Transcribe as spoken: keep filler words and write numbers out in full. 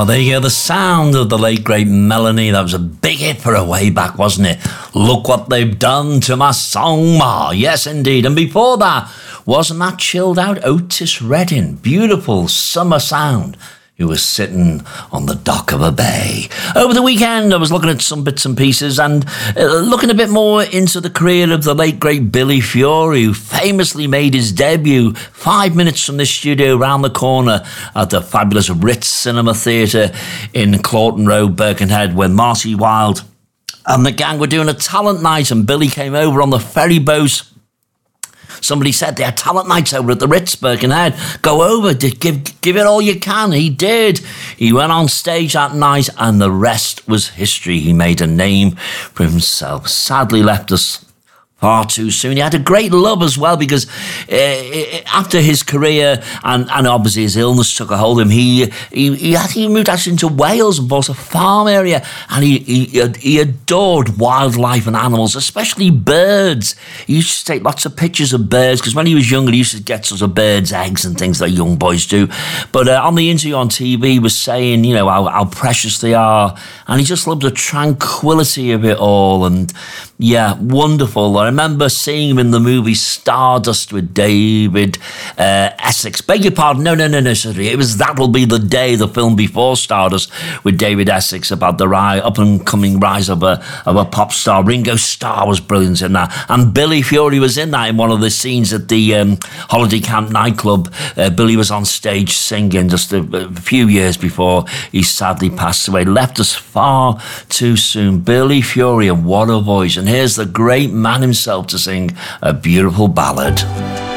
Oh, there you go, the sound of the late, great Melanie. That was a big hit for her way back, wasn't it? Look what they've done to my song, Ma. Yes, indeed. And before that, wasn't that chilled out Otis Redding? Beautiful summer sound. Who was sitting on the dock of a bay. Over the weekend, I was looking at some bits and pieces and uh, looking a bit more into the career of the late, great Billy Fury, who famously made his debut five minutes from this studio round the corner at the fabulous Ritz Cinema Theatre in Clawton Road, Birkenhead, when Marty Wilde and the gang were doing a talent night and Billy came over on the ferry boat. Somebody said they had talent nights over at the Ritz, Birkenhead. Go over, give give it all you can. He did. He went on stage that night and the rest was history. He made a name for himself. Sadly left us far too soon. He had a great love as well because uh, after his career and, and obviously his illness took a hold of him, he he, he, I think he moved actually into Wales and bought a farm area and he, he, he adored wildlife and animals, especially birds. He used to take lots of pictures of birds because when he was younger he used to get sort of birds' eggs and things that young boys do. But uh, on the interview on T V he was saying, you know, how, how precious they are and he just loved the tranquility of it all and yeah, wonderful. I remember seeing him in the movie Stardust with David uh, Essex. Beg your pardon, no, no, no, no, sorry. It was That'll Be the Day, the film before Stardust with David Essex about the rise, up-and-coming rise of a, of a pop star. Ringo Starr was brilliant in that. And Billy Fury was in that in one of the scenes at the um, Holiday Camp nightclub. Uh, Billy was on stage singing just a, a few years before he sadly passed away. Left us far too soon. Billy Fury, and what a voice. And here's the great man himself to sing a beautiful ballad.